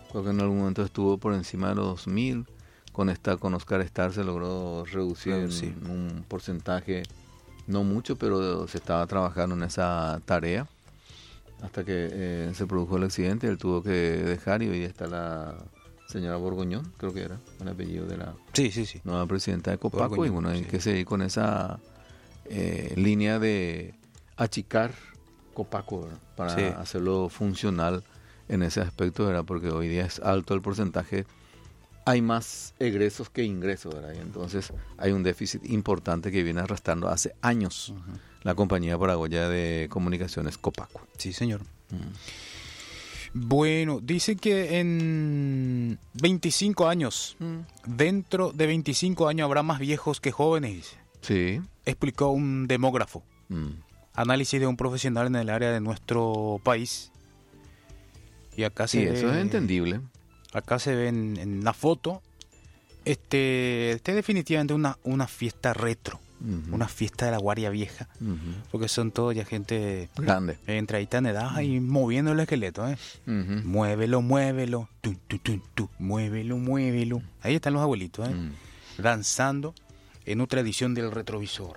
Creo que en algún momento estuvo por encima de los 2000. Con Oscar Star se logró reducir en un porcentaje, no mucho, pero se estaba trabajando en esa tarea hasta que se produjo el accidente. Él tuvo que dejar y hoy está la señora Borgoñón, creo que era el apellido de la nueva presidenta de Copaco. Borgoñón, y bueno, hay que seguir con esa línea de achicar Copaco, ¿verdad? Para hacerlo funcional en ese aspecto, ¿verdad? Porque hoy día es alto el porcentaje. Hay más egresos que ingresos, ¿verdad? Y entonces hay un déficit importante que viene arrastrando hace años la compañía paraguaya de comunicaciones Copaco. Sí, señor. Bueno, dice que en 25 años, dentro de 25 años habrá más viejos que jóvenes, dice. Sí. Explicó un demógrafo. Análisis de un profesional en el área de nuestro país. Y acá sí, eso es entendible. Acá se ve en la foto, definitivamente una fiesta retro, una fiesta de la guardia vieja, porque son todos ya gente grande, entradita en edad y moviendo el esqueleto, muévelo, muévelo, muévelo. Ahí están los abuelitos, danzando en otra edición del retrovisor.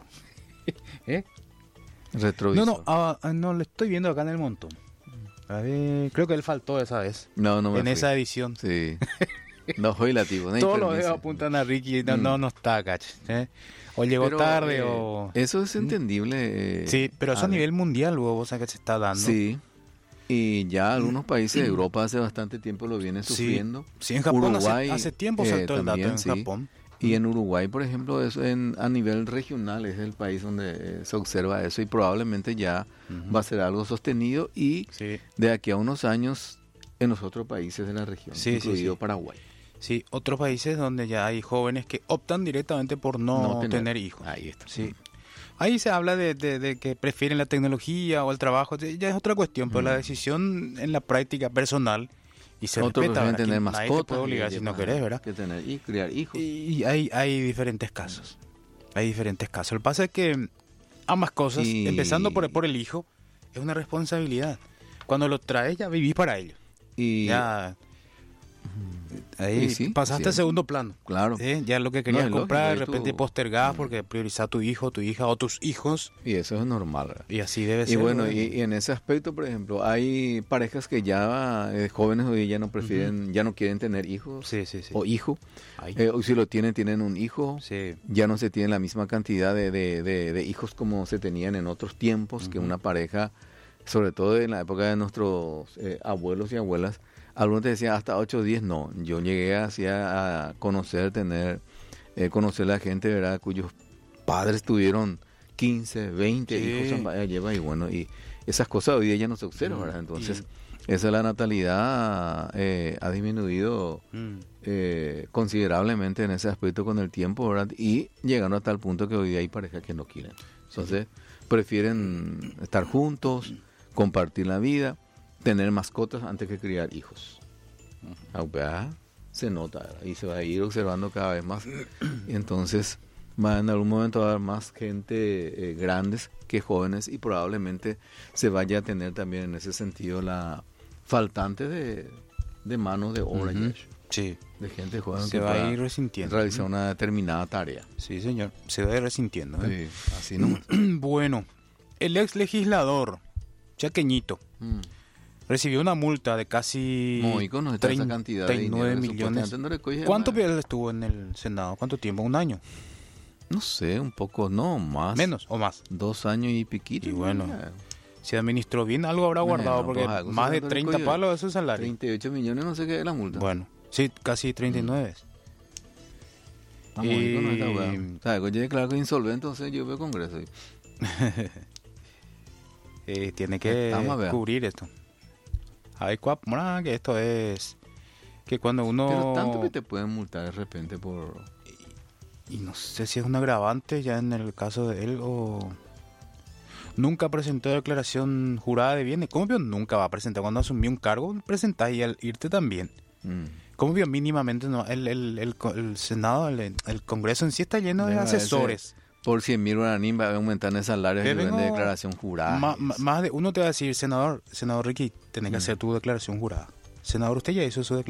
Retrovisor. No, lo estoy viendo acá en el montón. A ver, creo que él faltó esa vez. No me en fui. Esa edición. Sí. No fue lativo. Todos los dedos apuntan a Ricky. No está, cach. O llegó tarde o... Eso es entendible. Sí, pero eso a nivel mundial, luego, vos sabés que se está dando. Sí. Y ya algunos países de Europa hace bastante tiempo lo vienen sufriendo. Sí, en Japón Uruguay, hace tiempo saltó el dato en Japón. Y en Uruguay, por ejemplo, eso a nivel regional es el país donde se observa eso y probablemente ya va a ser algo sostenido y de aquí a unos años en los otros países de la región, incluido Paraguay. Sí, otros países donde ya hay jóvenes que optan directamente por no tener hijos. Ahí está. Sí. Ahí se habla de que prefieren la tecnología o el trabajo, ya es otra cuestión, pero la decisión en la práctica personal y se respeta, ¿verdad? Tener mascotas, nadie te puede obligar si no querés, ¿verdad? Que tener y criar hijos. Y hay diferentes casos. Hay diferentes casos. Lo que pasa es que ambas cosas, empezando por el hijo, es una responsabilidad. Cuando lo traes ya vivís para ellos. Y ya ahí pasaste a segundo plano. Claro. Ya lo que querías comprar, de repente postergás porque priorizás a tu hijo, tu hija o tus hijos. Y eso es normal, ¿verdad? Y así debe ser. Y bueno, y en ese aspecto, por ejemplo, hay parejas que ya, jóvenes hoy ya no prefieren, ya no quieren tener hijos o hijo. O si lo tienen un hijo. Ya no se tiene la misma cantidad de hijos como se tenían en otros tiempos, que una pareja, sobre todo en la época de nuestros abuelos y abuelas. Algunos te decían hasta 8 o 10, no. Yo llegué así a conocer a gente, ¿verdad?, cuyos padres tuvieron 15, 20 hijos lleva, y bueno, y esas cosas hoy día ya no se observan, ¿verdad? Entonces, esa la natalidad ha disminuido considerablemente en ese aspecto con el tiempo, ¿verdad? Y llegando a tal punto que hoy día hay parejas que no quieren. Entonces, prefieren estar juntos, compartir la vida, tener mascotas antes que criar hijos. Se nota, ¿verdad? Y se va a ir observando cada vez más. Y entonces en algún momento va a haber más gente grandes que jóvenes y probablemente se vaya a tener también en ese sentido la faltante de mano de obra de gente joven se va a ir resintiendo, realizar una determinada tarea. Sí, señor, se va a ir resintiendo. Sí, así nomás. Bueno, el ex legislador Chaqueñito recibió una multa de casi 39 millones. ¿Cuánto estuvo en el Senado? ¿Cuánto tiempo? ¿Un año? No sé, un poco, no, más. ¿Menos o más? 2 años y piquito. Y bueno, si administró bien, algo habrá guardado, porque más de 30 palos de su salario. 38 millones, no sé qué es la multa. Bueno, sí, casi 39. Yo declaro insolvente, entonces yo veo Congreso. Tiene que cubrir esto. Hay que esto es que cuando uno... Pero tanto que te pueden multar de repente por... Y no sé si es un agravante ya en el caso de él o... Nunca presentó declaración jurada de bienes. ¿Cómo vio? Nunca va a presentar. Cuando asumió un cargo, presentás y al irte también. ¿Cómo vio? Mínimamente no. El Senado, el Congreso en sí está lleno de asesores. Por 100.000 guaraníes va a aumentar el salario de declaración jurada. Más de uno te va a decir, senador Ricky, tenés que hacer tu declaración jurada. Senador, usted ya hizo su declaración.